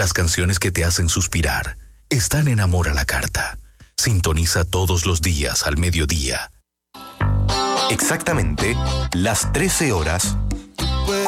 Las canciones que te hacen suspirar están en Amor a la Carta. Sintoniza todos los días al mediodía. Exactamente las 13 horas